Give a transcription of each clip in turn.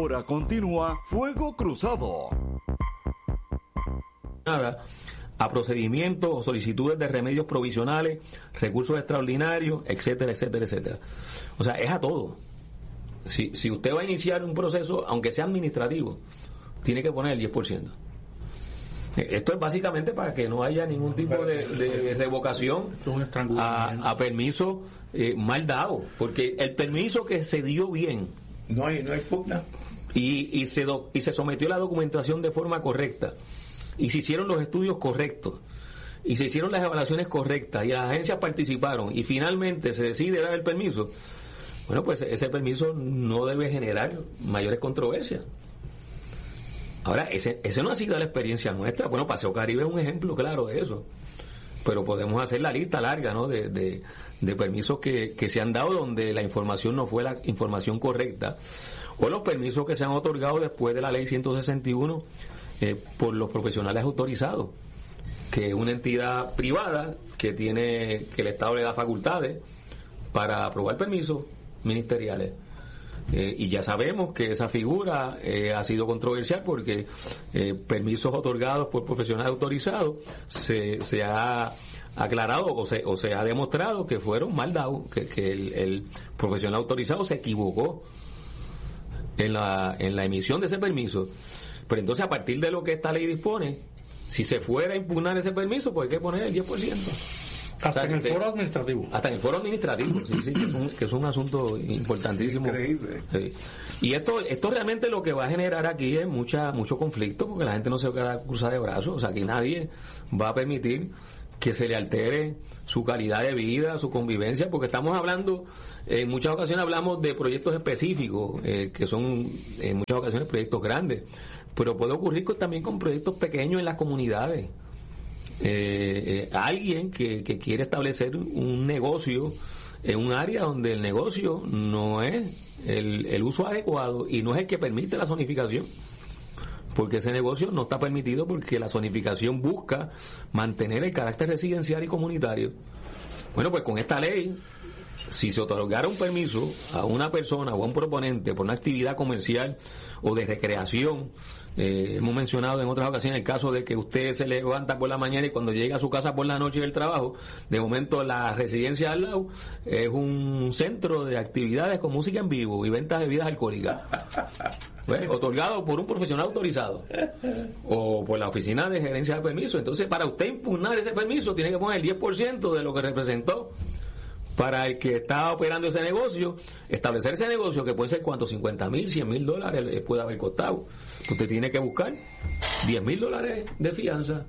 ahora continúa Fuego Cruzado. A procedimientos o solicitudes de remedios provisionales, recursos extraordinarios, etcétera, etcétera, etcétera. O sea, es a todo. Si usted va a iniciar un proceso, aunque sea administrativo, tiene que poner el 10%. Esto es básicamente para que no haya ningún tipo de revocación a permiso mal dado, porque el permiso que se dio bien, no hay pugna, y se sometió la documentación de forma correcta, y se hicieron los estudios correctos, y se hicieron las evaluaciones correctas, y las agencias participaron, y finalmente se decide dar el permiso. Bueno, pues ese permiso no debe generar mayores controversias. Ahora, ese no ha sido la experiencia nuestra. Bueno, Paseo Caribe es un ejemplo claro de eso. Pero podemos hacer la lista larga, ¿no?, de permisos que se han dado donde la información no fue la información correcta. O los permisos que se han otorgado después de la ley 161 por los profesionales autorizados, que es una entidad privada que el Estado le da facultades para aprobar permisos ministeriales. Y ya sabemos que esa figura ha sido controversial porque permisos otorgados por profesionales autorizados se ha aclarado o se ha demostrado que fueron mal dados, que el profesional autorizado se equivocó en la emisión de ese permiso. Pero entonces, a partir de lo que esta ley dispone, si se fuera a impugnar ese permiso, pues hay que poner el 10%. Hasta en el foro administrativo. Hasta en el foro administrativo, sí, que es un asunto importantísimo. Increíble. Sí. Y esto realmente lo que va a generar aquí es mucho conflicto, porque la gente no se va a quedar cruzada de brazos. O sea, que nadie va a permitir que se le altere su calidad de vida, su convivencia, porque estamos hablando, en muchas ocasiones hablamos de proyectos específicos, que son en muchas ocasiones proyectos grandes, pero puede ocurrir también con proyectos pequeños en las comunidades. Alguien que quiere establecer un negocio en un área donde el negocio no es el uso adecuado y no es el que permite la zonificación, porque ese negocio no está permitido porque la zonificación busca mantener el carácter residencial y comunitario. Bueno, pues con esta ley, si se otorgara un permiso a una persona o a un proponente por una actividad comercial o de recreación, hemos mencionado en otras ocasiones el caso de que usted se levanta por la mañana y cuando llega a su casa por la noche del trabajo, de momento la residencia al lado es un centro de actividades con música en vivo y ventas de bebidas alcohólicas, pues, otorgado por un profesional autorizado o por la oficina de gerencia de permiso. Entonces, para usted impugnar ese permiso tiene que poner el 10% de lo que representó para el que está operando ese negocio, establecer ese negocio, que puede ser cuánto, $50,000, $100,000 puede haber costado. Usted tiene que buscar $10,000 de fianza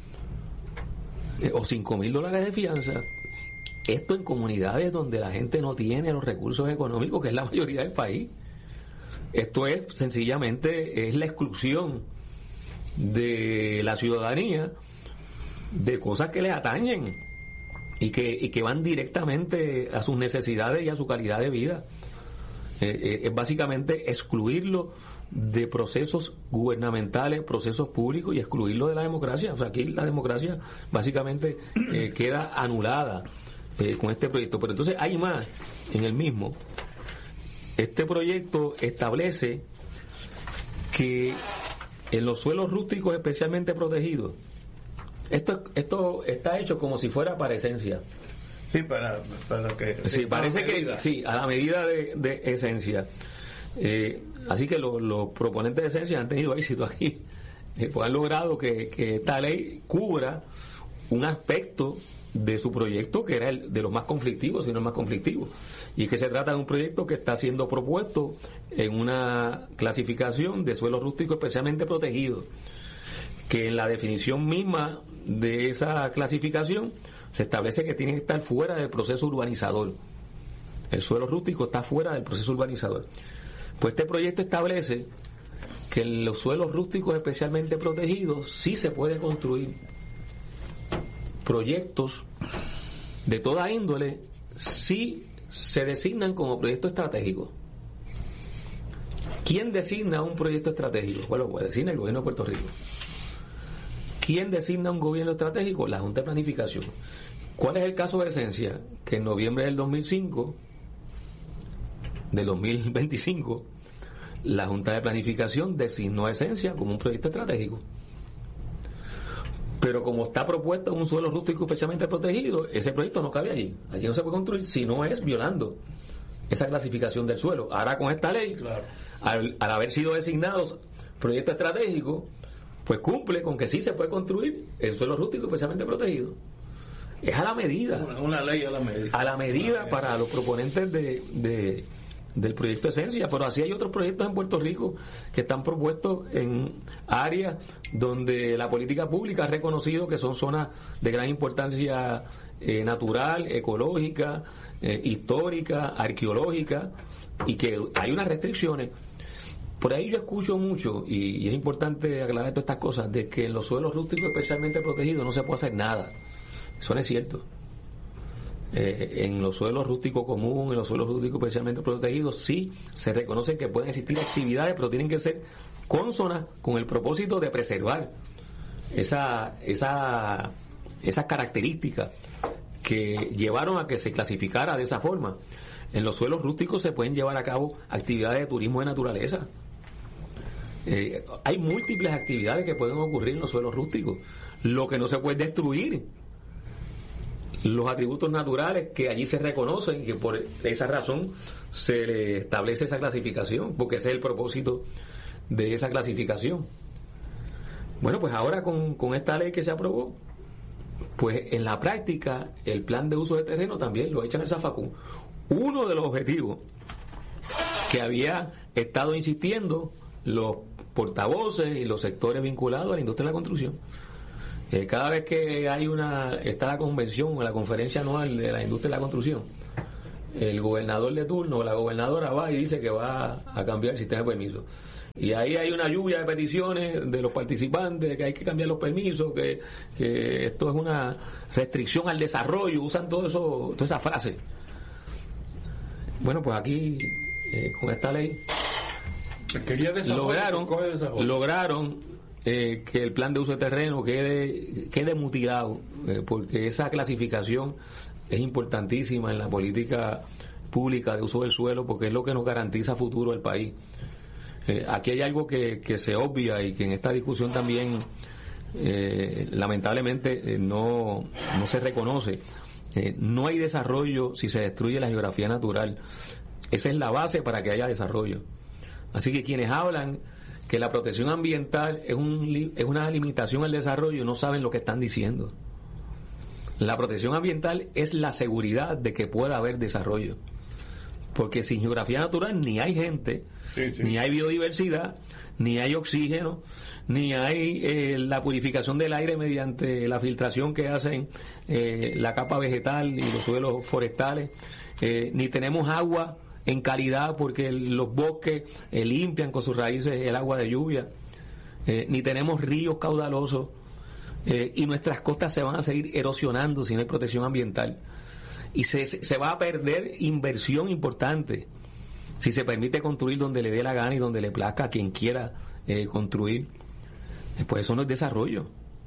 o $5,000 de fianza. Esto en comunidades donde la gente no tiene los recursos económicos, que es la mayoría del país. Esto es sencillamente la exclusión de la ciudadanía de cosas que les atañen y que van directamente a sus necesidades y a su calidad de vida. Es básicamente excluirlo de procesos gubernamentales, procesos públicos, y excluirlo de la democracia. O sea, aquí la democracia básicamente queda anulada con este proyecto. Pero entonces hay más en el mismo. Este proyecto establece que en los suelos rústicos especialmente protegidos, esto está hecho como si fuera para esencia. Sí, para que... Sí, parece que sí, a la medida de esencia. Así que los proponentes de esencia han tenido éxito aquí. Pues han logrado que esta ley cubra un aspecto de su proyecto que era el de los más conflictivos, si no el más conflictivo. Y que se trata de un proyecto que está siendo propuesto en una clasificación de suelo rústico especialmente protegido, que en la definición misma de esa clasificación se establece que tiene que estar fuera del proceso urbanizador. El suelo rústico está fuera del proceso urbanizador. Pues este proyecto establece que en los suelos rústicos especialmente protegidos sí se puede construir proyectos de toda índole si se designan como proyectos estratégicos. ¿Quién designa un proyecto estratégico? Bueno, pues designa el gobierno de Puerto Rico. ¿Quién designa un gobierno estratégico? La Junta de Planificación. ¿Cuál es el caso de esencia? Que en noviembre del 2005, del 2025, la Junta de Planificación designó a Esencia como un proyecto estratégico. Pero como está propuesto en un suelo rústico especialmente protegido, ese proyecto no cabe allí. Allí no se puede construir si no es violando esa clasificación del suelo. Ahora con esta ley, claro, al haber sido designados proyecto estratégico, pues cumple con que sí se puede construir en suelo rústico especialmente protegido. Es a la medida. Una ley a la medida. A la medida para los proponentes del proyecto Esencia, pero así hay otros proyectos en Puerto Rico que están propuestos en áreas donde la política pública ha reconocido que son zonas de gran importancia natural, ecológica, histórica, arqueológica, y que hay unas restricciones. Por ahí yo escucho mucho, y es importante aclarar todas estas cosas, de que en los suelos rústicos especialmente protegidos no se puede hacer nada. Eso no es cierto. En los suelos rústicos comunes, en los suelos rústicos especialmente protegidos, sí se reconoce que pueden existir actividades, pero tienen que ser cónsonas con el propósito de preservar esas características que llevaron a que se clasificara de esa forma. En los suelos rústicos se pueden llevar a cabo actividades de turismo de naturaleza. Hay múltiples actividades que pueden ocurrir en los suelos rústicos. Lo que no se puede destruir los atributos naturales que allí se reconocen, y que por esa razón se le establece esa clasificación, porque ese es el propósito de esa clasificación. Bueno, pues ahora con esta ley que se aprobó, pues en la práctica el plan de uso de terreno también lo echan el zafacón. Uno de los objetivos que había estado insistiendo los portavoces y los sectores vinculados a la industria de la construcción. Cada vez que está la convención o la conferencia anual de la industria de la construcción, el gobernador de turno o la gobernadora va y dice que va a cambiar el sistema de permisos. Y ahí hay una lluvia de peticiones de los participantes, que hay que cambiar los permisos, que esto es una restricción al desarrollo, usan toda esa frase. Bueno, pues aquí, con esta ley, lograron que el plan de uso de terreno quede mutilado, porque esa clasificación es importantísima en la política pública de uso del suelo, porque es lo que nos garantiza futuro al país. Aquí hay algo que se obvia y que en esta discusión también lamentablemente no se reconoce. No hay desarrollo si se destruye la geografía natural. Esa es la base para que haya desarrollo. Así que quienes hablan que la protección ambiental es una limitación al desarrollo no saben lo que están diciendo. La protección ambiental es la seguridad de que pueda haber desarrollo, porque sin geografía natural ni hay gente, ni hay biodiversidad, ni hay oxígeno, ni hay la purificación del aire mediante la filtración que hacen la capa vegetal y los suelos forestales, ni tenemos agua en calidad porque los bosques limpian con sus raíces el agua de lluvia, ni tenemos ríos caudalosos, y nuestras costas se van a seguir erosionando si no hay protección ambiental, y se va a perder inversión importante si se permite construir donde le dé la gana y donde le plazca a quien quiera construir. Pues eso no es desarrollo.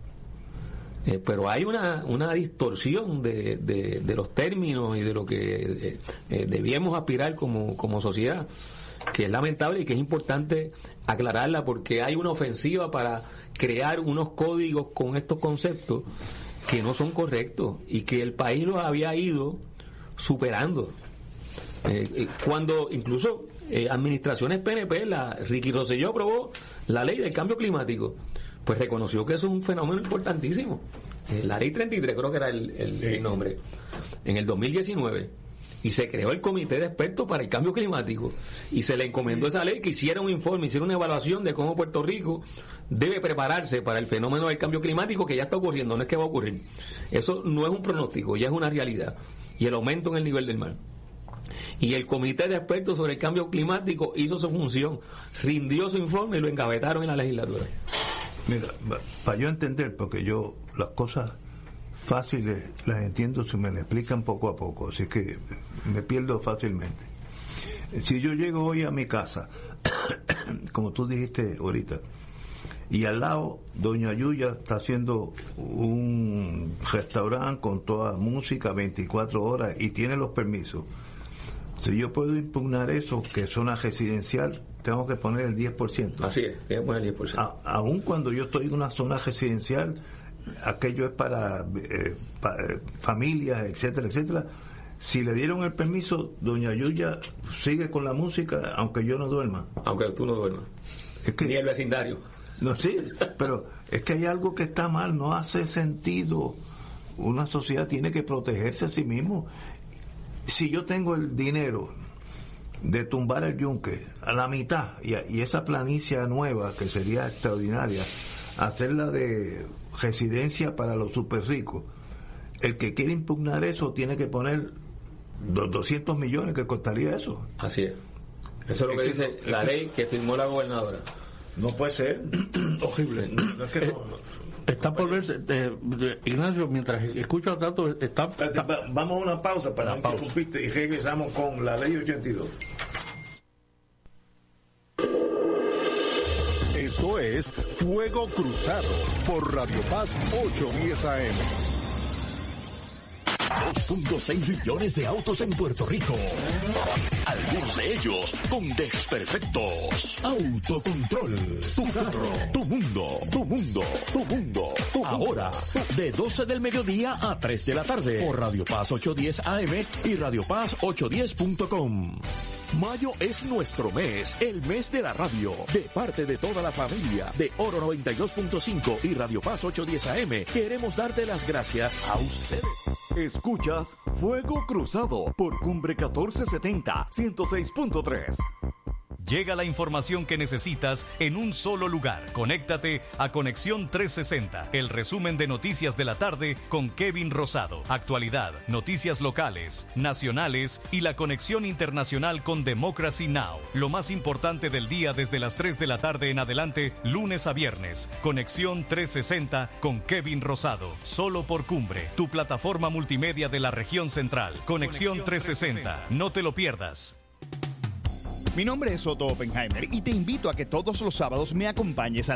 Pero hay una distorsión de los términos y de lo que debíamos aspirar como sociedad, que es lamentable y que es importante aclararla, porque hay una ofensiva para crear unos códigos con estos conceptos que no son correctos y que el país los había ido superando. Cuando incluso administraciones PNP, Ricky Rosselló aprobó la ley del cambio climático, pues reconoció que eso es un fenómeno importantísimo. La ley 33 creo que era el nombre, en el 2019, y se creó el comité de expertos para el cambio climático y se le encomendó esa ley que hiciera un informe, hiciera una evaluación de cómo Puerto Rico debe prepararse para el fenómeno del cambio climático que ya está ocurriendo, no es que va a ocurrir. Eso no es un pronóstico, ya es una realidad, y el aumento en el nivel del mar. Y el comité de expertos sobre el cambio climático hizo su función, rindió su informe y lo engavetaron en la legislatura. Mira, para yo entender, porque yo las cosas fáciles las entiendo si me las explican poco a poco, así que me pierdo fácilmente. Si yo llego hoy a mi casa, como tú dijiste ahorita, y al lado doña Yuya está haciendo un restaurante con toda música 24 horas y tiene los permisos, si yo puedo impugnar eso, que es zona residencial, tengo que poner el 10%. Así es, tiene que poner el 10%. Aún cuando yo estoy en una zona residencial, aquello es para familias, etcétera, etcétera. Si le dieron el permiso, doña Yuya sigue con la música, aunque yo no duerma. Aunque tú no duermas. Es que, ni el vecindario. No, sí, pero es que hay algo que está mal, no hace sentido. Una sociedad tiene que protegerse a sí mismo. Si yo tengo el dinero de tumbar el yunque a la mitad y esa planicie nueva, que sería extraordinaria, hacerla de residencia para los super ricos, el que quiere impugnar eso tiene que poner los 200 millones que costaría eso. Así es. Eso es lo que dice la ley que firmó la gobernadora. No puede ser. Horrible. No es que está por verse, Ignacio, mientras escucho tanto, Vamos a una pausa para interrumpirte y regresamos con la ley 82. Esto es Fuego Cruzado por Radio Paz 810 AM. 2.6 millones de autos en Puerto Rico. Algunos de ellos con desperfectos. Autocontrol. Tu carro. Tu mundo. Tu mundo. Tu mundo. Ahora, de 12 del mediodía a 3 de la tarde. Por Radio Paz 810 AM y Radio Paz 810.com. Mayo es nuestro mes, el mes de la radio. De parte de toda la familia de Oro 92.5 y Radio Paz 810 AM, queremos darte las gracias a ustedes. Escuchas Fuego Cruzado por Cumbre 1470, 106.3. Llega la información que necesitas en un solo lugar. Conéctate a Conexión 360, el resumen de noticias de la tarde con Kevin Rosado. Actualidad, noticias locales, nacionales y la conexión internacional con Democracy Now! Lo más importante del día desde las 3 de la tarde en adelante, lunes a viernes. Conexión 360 con Kevin Rosado. Solo por Cumbre, tu plataforma multimedia de la región central. Conexión 360. No te lo pierdas. Mi nombre es Otto Oppenheimer y te invito a que todos los sábados me acompañes a